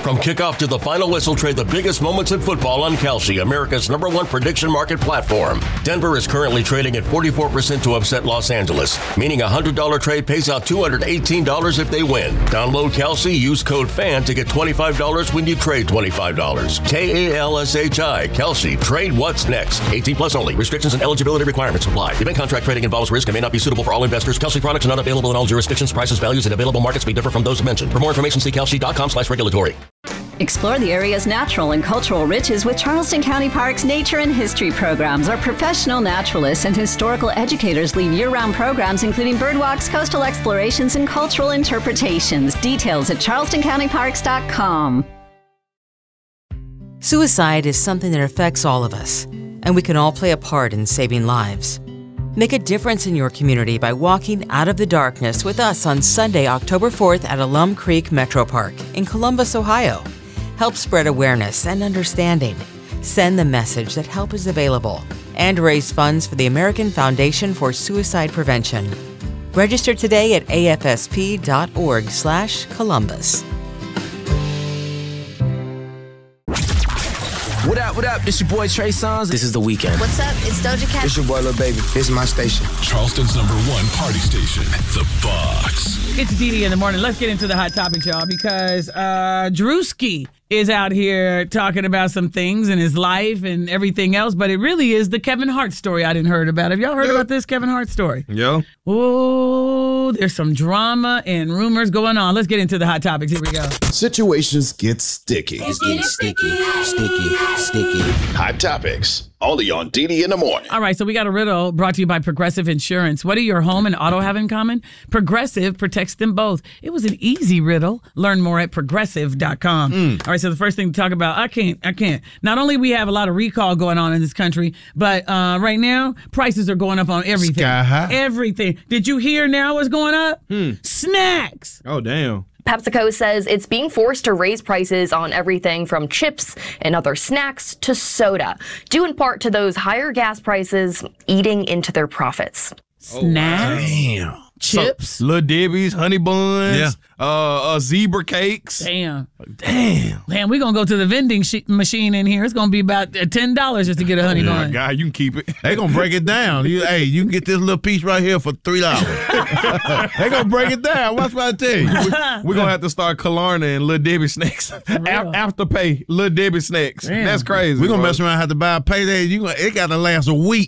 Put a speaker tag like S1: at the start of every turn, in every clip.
S1: From kickoff to the final whistle, trade the biggest moments in football on Kalshi, America's #1 prediction market platform. Denver is currently trading at 44% to upset Los Angeles, meaning a $100 trade pays out $218 if they win. Download Kalshi, use code FAN to get $25 when you trade $25. KALSHI, Kalshi, trade what's next. 18 plus only. Restrictions and eligibility requirements apply. Event contract trading involves risk and may not be suitable for all investors. Kalshi products are not available in all jurisdictions. Prices, values, and available markets may differ from those mentioned. For more information, see kalshi.com/regulatory.
S2: Explore the area's natural and cultural riches with Charleston County Park's Nature and History programs. Our professional naturalists and historical educators lead year-round programs including birdwalks, coastal explorations, and cultural interpretations. Details at charlestoncountyparks.com.
S3: Suicide is something that affects all of us, and we can all play a part in saving lives. Make a difference in your community by walking out of the darkness with us on Sunday, October 4th at Alum Creek Metro Park in Columbus, Ohio. Help spread awareness and understanding. Send the message that help is available and raise funds for the American Foundation for Suicide Prevention. Register today at afsp.org/Columbus.
S4: What up? This your boy Trey Songz. This is The Weeknd.
S5: What's up? It's Doja Cat.
S6: This your boy Lil Baby. This is my station.
S7: Charleston's #1 party station, The Box.
S8: It's DD in the morning. Let's get into the hot topics, y'all, because Drewski is out here talking about some things in his life and everything else, but it really is the Kevin Hart story I didn't heard about. Have y'all heard about this Kevin Hart story?
S9: Yeah.
S8: Oh, there's some drama and rumors going on. Let's get into the hot topics. Here we go.
S10: Situations get sticky.
S4: It's getting sticky.
S10: Hot topics, only on DD in the morning.
S8: All right, so we got a riddle brought to you by Progressive Insurance. What do your home and auto have in common? Progressive protects them both. It was an easy riddle. Learn more at progressive.com. All right, so the first thing to talk about, I can't. Not only we have a lot of recall going on in this country, but right now, prices are going up on everything.
S9: Sky high.
S8: Everything. Did you hear now what's going up? Snacks.
S9: Oh, damn.
S5: PepsiCo says it's being forced to raise prices on everything from chips and other snacks to soda, due in part to those higher gas prices eating into their profits.
S8: Snacks?
S9: Damn.
S8: Chips?
S9: So, Little Debbie's, honey buns, zebra cakes.
S8: Damn,
S9: We're
S8: going to go to the vending machine in here. It's going to be about $10 just to get a honey bun.
S9: God, you can keep it. They going to break it down. You can get this little piece right here for $3. They going to break it down. What's what I tell you? We're going to have to start Klarna and Little Debbie snacks. After pay, Little Debbie snacks.
S8: Damn.
S9: That's crazy.
S11: We're going to mess around and have to buy a payday. It got to last a week.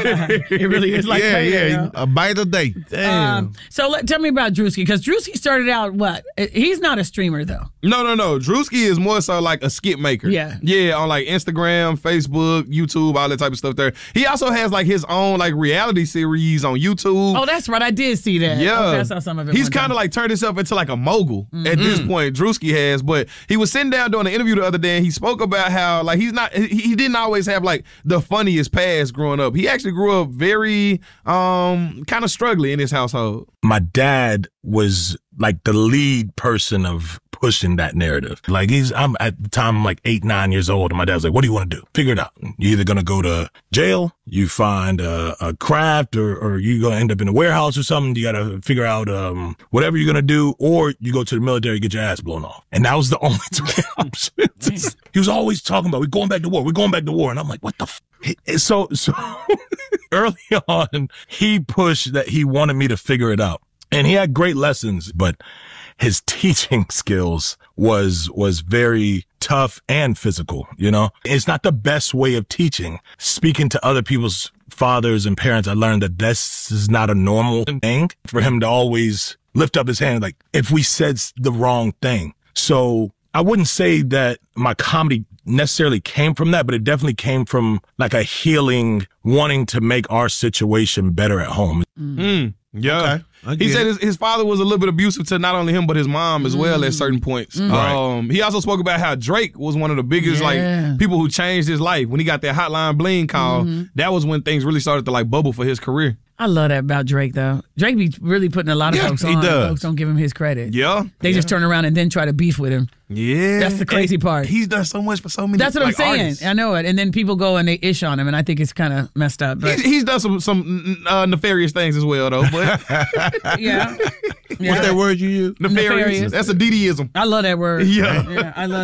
S8: It really is like payday.
S11: Yeah. A bite a day. Damn.
S8: So tell me about Drewski, because Drewski started out what? He's not a streamer, though.
S9: No. Drewski is more so like a skit maker.
S8: Yeah,
S9: on like Instagram, Facebook, YouTube, all that type of stuff there. He also has like his own like reality series on YouTube.
S8: Oh, that's right. I did see that.
S9: Yeah.
S8: Okay, I saw some of it.
S9: He's kind of like turned himself into like a mogul at this point. Drewski has, but he was sitting down doing an interview the other day and he spoke about how like he didn't always have like the funniest past growing up. He actually grew up very kind of struggling in his household.
S12: My dad was like the lead person of pushing that narrative. Like I'm at the time, I'm like 8, 9 years old, and my dad's like, "What do you want to do? Figure it out. You're either gonna go to jail, you find a craft, or you're gonna end up in a warehouse or something. You gotta figure out whatever you're gonna do, or you go to the military, get your ass blown off." And that was the only two options. He was always talking about, we're going back to war, and I'm like, what the So early on, he pushed that he wanted me to figure it out. And he had great lessons, but his teaching skills was very tough and physical, you know? It's not the best way of teaching. Speaking to other people's fathers and parents, I learned that this is not a normal thing for him to always lift up his hand like, if we said the wrong thing. So I wouldn't say that my comedy necessarily came from that, but it definitely came from like a healing, wanting to make our situation better at home.
S9: Yeah. Okay. He said his father was a little bit abusive to not only him, but his mom as well at certain points.
S12: Right.
S9: He also spoke about how Drake was one of the biggest like people who changed his life. When he got that Hotline Bling call, that was when things really started to like bubble for his career.
S8: I love that about Drake, though. Drake be really putting a lot of folks on. Folks don't give him his credit.
S9: Yeah.
S8: They just turn around and then try to beef with him.
S9: Yeah.
S8: That's the crazy part.
S9: He's done so much for so many
S8: That's what I'm saying.
S9: artists.
S8: I know it. And then people go and they ish on him, and I think it's kind of messed up. But
S9: He's done some nefarious things as well, though. But
S8: yeah.
S11: What's that word you use?
S9: Nefarious. That's a DDism.
S8: I love that word.
S9: Yeah.
S8: I love